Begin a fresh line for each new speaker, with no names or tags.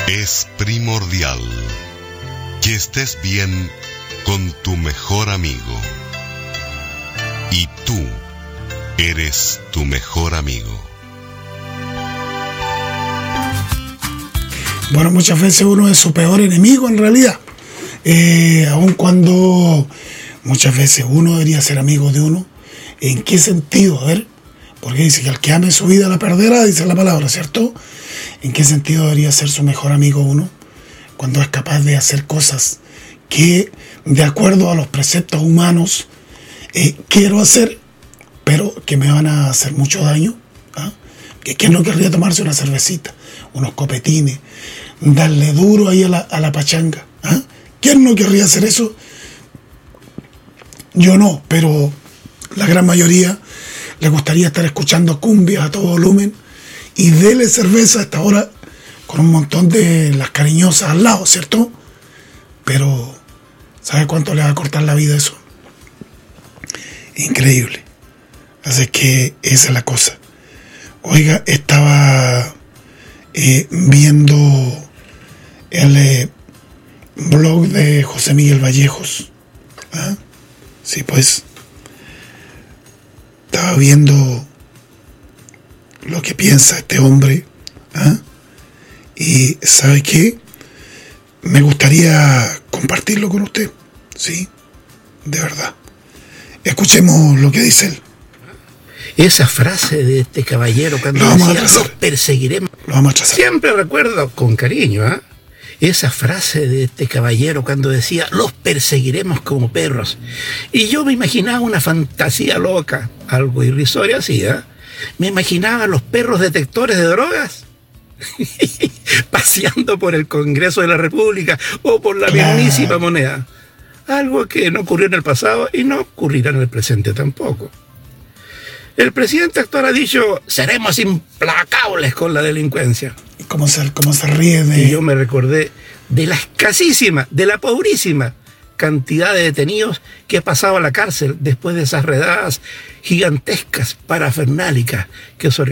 Es primordial que estés bien con tu mejor amigo. Y tú eres tu mejor amigo.
Bueno, muchas veces uno es su peor enemigo en realidad. Aun cuando muchas veces uno debería ser amigo de uno. ¿En qué sentido? A ver, porque dice que al que ame su vida la perderá, dice la palabra, ¿cierto? ¿En qué sentido debería ser su mejor amigo uno? Cuando es capaz de hacer cosas que, de acuerdo a los preceptos humanos, quiero hacer, pero que me van a hacer mucho daño. ¿Ah? ¿Quién no querría tomarse una cervecita, unos copetines, darle duro ahí a la pachanga? ¿Ah? ¿Quién no querría hacer eso? Yo no, pero la gran mayoría le gustaría estar escuchando cumbias a todo volumen y dele cerveza a esta hora con un montón de las cariñosas al lado, ¿cierto? Pero ¿sabe cuánto le va a cortar la vida eso? Increíble. Así que esa es la cosa. Oiga, estaba viendo el blog de José Miguel Vallejos. ¿Ah? Sí, pues estaba viendo lo que piensa este hombre. ¿Ah? Y ¿sabe qué? Me gustaría compartirlo con usted. Sí, de verdad. Escuchemos lo que dice él.
Esa frase de este caballero cuando decía, los perseguiremos.
Lo vamos a trazar.
Siempre recuerdo con cariño, ¿eh? Esa frase de este caballero cuando decía, los perseguiremos como perros. Y yo me imaginaba una fantasía loca, algo irrisoria así, ¿eh? Me imaginaba a los perros detectores de drogas paseando por el Congreso de la República o por la mismísima Moneda. Algo que no ocurrió en el pasado y no ocurrirá en el presente tampoco. El presidente actual ha dicho, seremos implacables con la delincuencia.
¿Cómo se ríe de...?
Y yo me recordé de la escasísima, de la pobrísima cantidad de detenidos que pasaba a la cárcel después de esas redadas gigantescas, parafernálicas que